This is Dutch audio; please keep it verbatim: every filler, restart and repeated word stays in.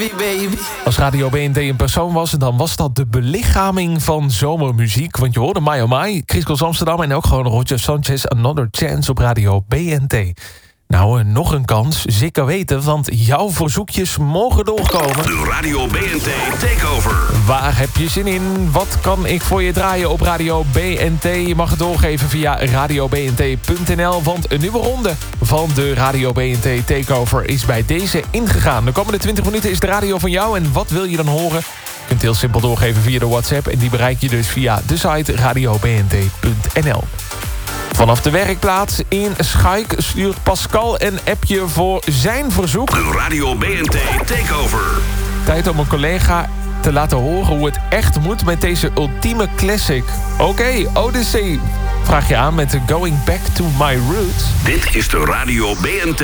heavy, baby. Als Radio B N T een persoon was, dan was dat de belichaming van zomermuziek. Want je hoorde My Oh My, Chris Cross Amsterdam en ook gewoon Roger Sanchez, Another Chance op Radio B N T. Nou, uh, nog een kans, zeker weten, want jouw verzoekjes mogen doorkomen. De Radio B N T Takeover. Waar heb je zin in? Wat kan ik voor je draaien op Radio B N T? Je mag het doorgeven via radio b n t punt n l, want een nieuwe ronde van de Radio B N T Takeover is bij deze ingegaan. De komende twintig minuten is de radio van jou en wat wil je dan horen? Je kunt heel simpel doorgeven via de WhatsApp en die bereik je dus via de site radio b n t punt n l. Vanaf de werkplaats in Schaik stuurt Pascal een appje voor zijn verzoek. De Radio B N T Takeover. Tijd om een collega te laten horen hoe het echt moet met deze ultieme classic. Oké, okay, Odyssey vraag je aan met Going Back to My Roots. Dit is de Radio B N T